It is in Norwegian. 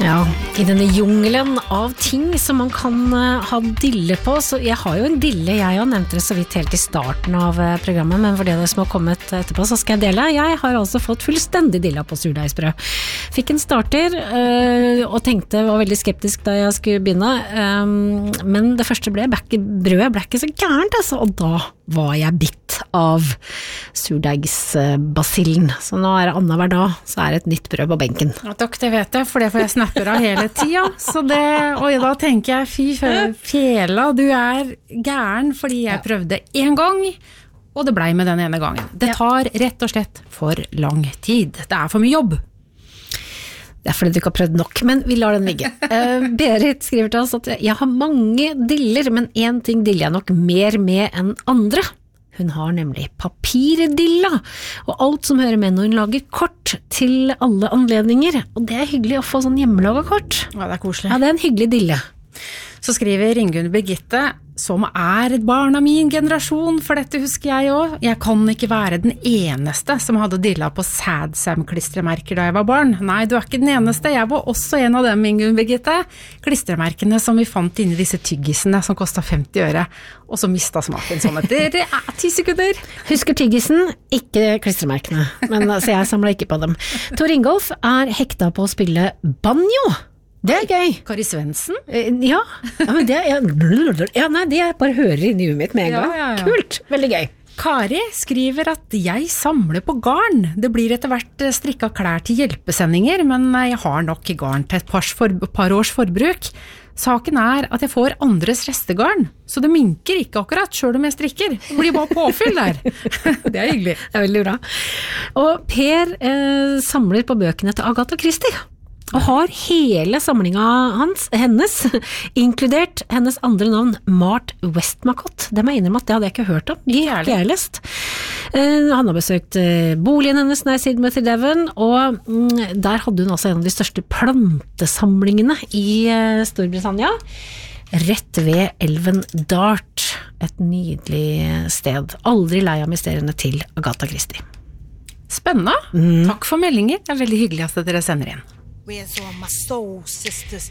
Ja, i denne jungelen av ting som man kan ha dille på, så jeg har jo en dille, jeg har nevnt det så vidt helt i starten av programmet, men for det som har kommet etterpå, så skal jeg dele. Jeg har altså fått fullstendig dilla på surdeigsbrød. Fikk en starter, og tenkte, var veldig skeptisk da jeg skulle begynne, men det første brødet ble ikke så gærent, altså, og da var jeg bitt av surdeigsbasillen. Så nå det annenhver dag, så det et nytt brød på benken. Ja, takk, det vet jeg, for det får jeg snapper av hele tiden. Så det, og da tenker jeg, fy fjela, du gæren, fordi jeg prøvde en gang, og det ble med den ene gangen. Det tar rett og slett for lang tid. Det for mye jobb. Det fordi du ikke har prøvd nok, men vi lar den ligge. Berit skriver til oss at jeg har mange diller, men en ting diller jeg nok mer med enn andre. Hun har nemlig papirdilla, og alt som hører med når hun lager kort til alle anledninger. Og det hyggelig å få sånn hjemmelaget kort. Ja, det koselig. Ja, det en hyggelig dille. Så skriver Ringunn Birgitte, som et barn av min generasjon, for dette husker jeg også. Jeg kan ikke være den eneste som hadde dilla på Sadsam-klistremerker da jeg var barn. Nei, du ikke den eneste. Jeg var også en av dem, Ringunn Birgitte. Klistremerkene som vi fant inni disse tyggisene som kostet 50 øre, og så mistet smaken sånn etter 10 sekunder. Husker tyggisen, ikke klistremerkene, men altså, jeg samlet ikke på dem. Tor Ingolf hekta på å spille banjo. Det gøy. Kari Svendsen? Ja, men det nei, det jeg bare hører inni huet mitt med en gang. Ja. Kult, veldig gøy. Kari skriver at jeg samler på garn. Det blir etter hvert strikket klær til hjelpesendinger, men jeg har nok garn til et par års forbruk. Saken at jeg får andres restegarn, så det minker ikke akkurat selv om jeg strikker. Det blir bare påfyll der. Det hyggelig. Det veldig bra. Og Per samler på bøkene til Agatha Christie. Og har hele samlingen hennes, inkludert hennes andre navn, Mart Westmacott. Det må jeg innrømme at det hadde jeg ikke hørt om. De har ikke jeg lest. Han har besøkt boligen hennes når jeg sitter med til Devon, og der hadde hun altså en av de største plantesamlingene i Storbritannia, rett ved elven Dart. Et nydelig sted. Aldri lei av mysteriene til Agatha Christie. Spennende. Takk for meldinger. Det veldig hyggelig at dere sender inn. Where's all my soul sisters?